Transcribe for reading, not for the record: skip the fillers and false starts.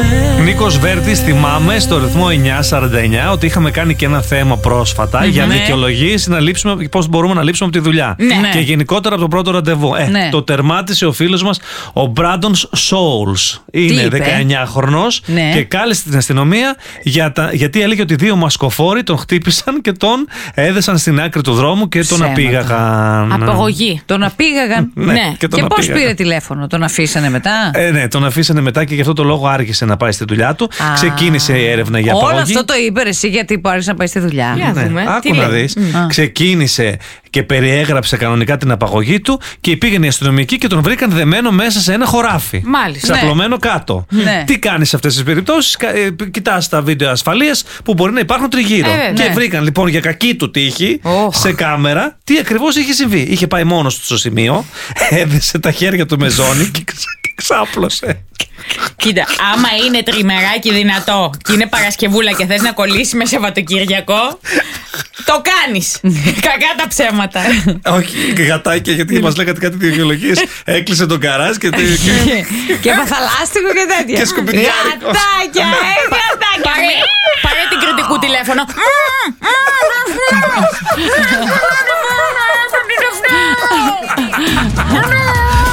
Νίκος Βέρτης, θυμάμαι στο ρυθμό 949 ότι είχαμε κάνει και ένα θέμα πρόσφατα για δικαιολογίες να λείψουμε, πώς μπορούμε να λείψουμε από τη δουλειά. Και γενικότερα από το πρώτο ραντεβού. Το τερμάτισε ο φίλος μας, ο Μπράντον Σόουλς. Είναι 19χρονος και κάλεσε την αστυνομία γιατί έλεγε ότι 2 μασκοφόροι τον χτύπησαν και τον έδεσαν στην άκρη του δρόμου και τον απήγαγαν. Απαγωγή. Τον απήγαγαν. Ναι. Και πώς πήρε τηλέφωνο, τον αφήσανε μετά? Ναι, τον αφήσανε μετά και γι' αυτό το λόγο άργησε να πάει στη δουλειά του. Ξεκίνησε η έρευνα για απαγωγή. Όλο αυτό το είπε εσύ γιατί που άρχισε να πάει στη δουλειά. Άκου να δεις. Ξεκίνησε και περιέγραψε κανονικά την απαγωγή του και πήγαν οι αστυνομικοί και τον βρήκαν δεμένο μέσα σε ένα χωράφι. Μάλιστα. Ξαπλωμένο κάτω. Τι κάνεις σε αυτές τις περιπτώσεις? Κοιτάς τα βίντεο ασφαλείας που μπορεί να υπάρχουν τριγύρω. Και βρήκαν λοιπόν για κακή του τύχη σε κάμερα τι ακριβώς είχε συμβεί. Είχε πάει μόνος του στο σημείο, έδεσε τα χέρια του με ζώνη και ξάπλωσε. Κοίτα, άμα είναι τριμεράκι δυνατό και είναι Παρασκευούλα και θες να κολλήσει με Σαββατοκυριακό, το κάνεις. Κακά τα ψέματα. Όχι, γατάκια, γιατί μας λέγατε κάτι δικαιολογίες. Έκλεισε τον καράζ και παθαλάστικο και τέτοια. Και σκουπιδιάρικο. Γατάκια, γατάκια. Πάρε την κριτικού τηλέφωνο.